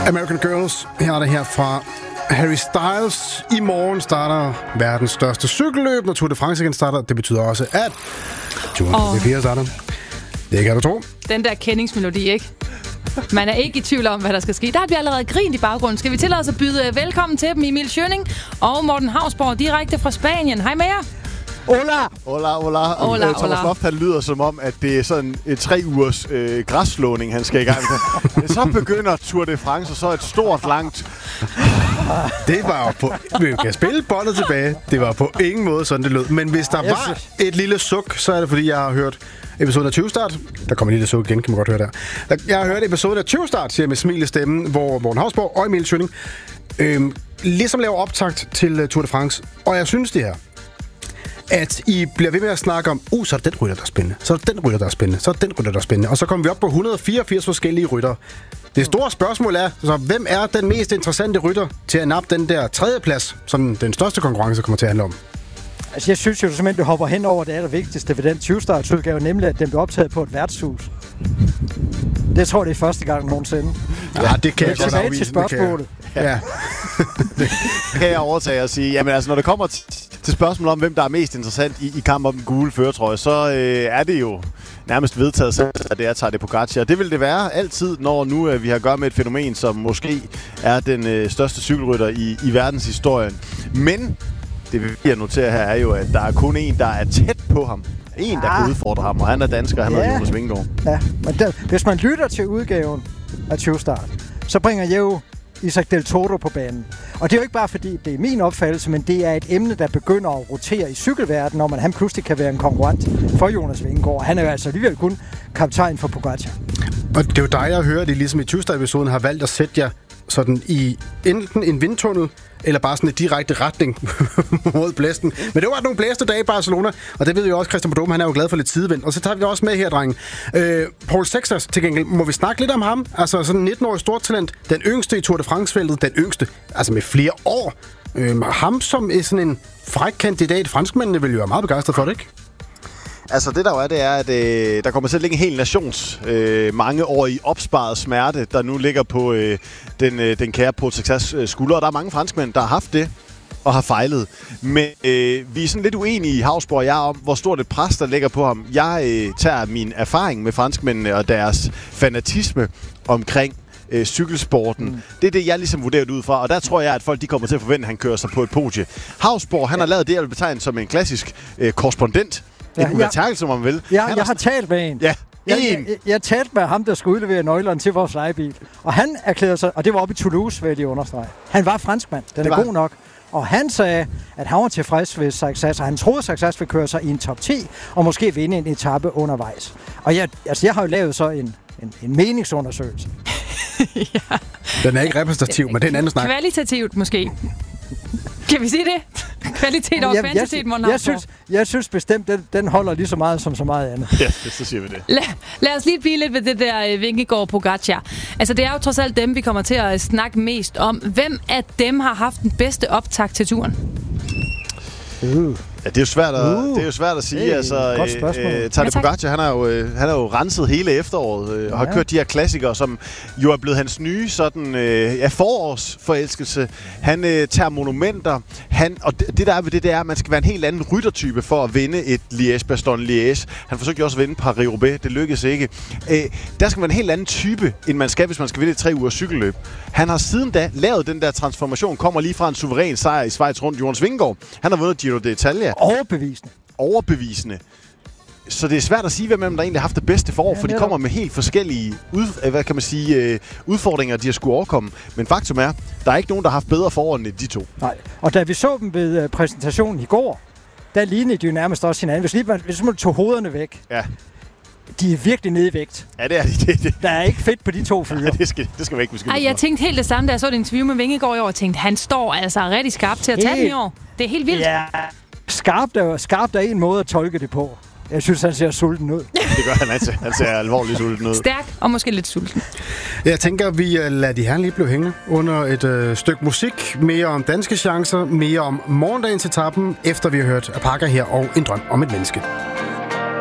American Girls. Her er det her fra Harry Styles. I morgen starter verdens største cykelløb, når Tour de France igen starter. Det betyder også, at Tour de France starter. Det kan du tro. Den der kendingsmelodi, ikke? Man er ikke i tvivl om, hvad der skal ske. Der bliver allerede grint i baggrunden. Skal vi tillade os at byde velkommen til dem, Emil Schønning og Morten Hausborg, direkte fra Spanien. Hej med jer. Hola. Thomas Loft, han lyder som om, at det er sådan et 3 ugers græsslåning, han skal i gang med. Så begynder Tour de France, og så et stort, langt... Det var jo på... Vi kan spille båndet tilbage. Det var på ingen måde sådan, det lød. Men hvis der var et lille suk, så er det, fordi jeg har hørt episoden af 20 Start. Der kommer en lille suk igen, kan man godt høre der. Jeg har hørt episoden af 20 Start, siger jeg med smil i stemmen, hvor Morten Hausborg og Emil Schønning ligesom laver optakt til Tour de France. Og jeg synes det her, at I bliver ved med at snakke om, så er det den rytter, der er spændende. Så er det den rytter, der er spændende. Så er det den rytter, der er spændende. Og så kommer vi op på 184 forskellige rytter. Det store spørgsmål er, så hvem er den mest interessante rytter til at nappe den der 3. plads, som den største konkurrence kommer til at handle om? Altså, jeg synes jo simpelthen, du hopper hen over det allervigtigste ved den 20-startsudgave, nemlig at den blev optaget på et værtshus. Det tror jeg, det er første gang nogensinde. Ja, det kan jeg godt afvise. Til spørgsmålet. Ja. Det kan jeg overtage og sige. Jamen altså, når det kommer til spørgsmålet om, hvem der er mest interessant i kamp om den gule førertrøje, så er det jo nærmest vedtaget selv, at det er Tadej Pogačar. Det vil det være altid, når nu vi har at gøre med et fænomen, som måske er den største cykelrytter i verdenshistorien. Men det vi vil notere her er jo, at der er kun en, der er tæt på ham. En, der kan udfordre ham, og han er dansker, han er Jonas Vingegaard. Ja, men hvis man lytter til udgaven af 20 Start, så bringer jeg jo Isaac Del Toro på banen. Og det er jo ikke bare fordi, det er min opfattelse, men det er et emne, der begynder at rotere i cykelverdenen, når han pludselig kan være en konkurrent for Jonas Vingegaard. Han er jo altså alligevel kun kaptajn for Pogačar. Og det er jo dig, jeg hører, det ligesom i 20-episoden har valgt at sætte jer sådan i enten en vindtunnel, eller bare sådan en direkte retning mod blæsten. Men det var nogle blæste dage i Barcelona, og det ved jo også Christian Prudhomme, han er jo glad for lidt sidevind. Og så tager vi også med her, drenge. Paul Sexas til gengæld, må vi snakke lidt om ham? Altså sådan en 19-årig stortalent, den yngste i Tour de France-feltet, den yngste, altså med flere år. Ham som er sådan en fræk kandidat, franskmændene vil jo være meget begejstret for det, ikke? Altså det der jo er, det er, at der kommer til at ligge en hel nations mange år i opsparet smerte, der nu ligger på den kære Paul Sexas skulder. Og der er mange franskmænd, der har haft det og har fejlet. Men vi er sådan lidt uenige i Hausborg og jeg om, hvor stort et pres, der ligger på ham. Jeg tager min erfaring med franskmændene og deres fanatisme omkring cykelsporten. Det er det, jeg ligesom vurderer ud fra, og der tror jeg, at folk de kommer til at forvente, at han kører sig på et podie. Hausborg, han har lavet det, jeg vil betegne som en klassisk korrespondent. En uvertærkelse, som man vil. Ja, jeg har talt med en. Ja. Jeg talte med ham, der skulle udlevere nøglerne til vores lejebil. Og han erklærede sig, og det var oppe i Toulouse, vil jeg lige understrege. Han var franskmand. Den er god nok. Og han sagde, at han var tilfreds ved Sexas, og han troede, at Sexas ville køre sig i en top 10, og måske vinde en etape undervejs. Og jeg har jo lavet så en meningsundersøgelse. Ja. Den er ikke repræsentativ, men det er en anden snak. Kvalitativt måske. Kan vi sige det? Kvalitet over kvantitet, jeg synes bestemt, den holder lige så meget som så meget andet. Ja, så siger vi det. Lad os lige blive lidt ved det der Vingegaard Pogačar. Altså, det er jo trods alt dem, vi kommer til at snakke mest om. Hvem af dem har haft den bedste optakt til turen? Ja, det er jo svært at sige. Tadej Pogačar, han har jo renset hele efteråret og har kørt de her klassikere, som jo er blevet hans nye sådan forårsforelskelse. Han tager monumenter. Og det der er ved det er, at man skal være en helt anden ryttertype for at vinde et Liège-Bastogne-Liège. Han forsøgte jo også at vinde Paris-Roubaix. Det lykkedes ikke. Der skal man en helt anden type, end man skal, hvis man skal vinde et 3 ugers cykelløb. Han har siden da lavet den der transformation, kommer lige fra en suveræn sejr i Schweiz rundt. Jonas Vingegaard, han har vundet Giro d'Italia. Overbevisende. Så det er svært at sige, hvem af dem, der egentlig har haft det bedste forår, for de kommer med helt forskellige udfordringer, de har skulle overkomme. Men faktum er, der er ikke nogen, der har haft bedre forår end de to. Nej, og da vi så dem ved præsentationen i går, der lignede de jo nærmest også hinanden. Hvis man tog hovederne væk, de er virkelig nede i vægt. Ja, det er de. Der er ikke fedt på de to fyre. Ja, det skal vi ikke beskylde. Jeg tænkte helt det samme, da jeg så et interview med Vingegaard i år, og tænkte, han står altså rigtig skarpt til at tage den i år. Det er helt vildt. Ja, skarpt er en måde at tolke det på. Jeg synes, han ser sulten ud. Det gør han altså. Han ser alvorligt sulten ud. Stærk og måske lidt sulten. Jeg tænker, vi lader de her lige blive hængende under et stykke musik. Mere om danske chancer, mere om morgendagens etappen, efter vi har hørt Apaka her og En drøm om et menneske.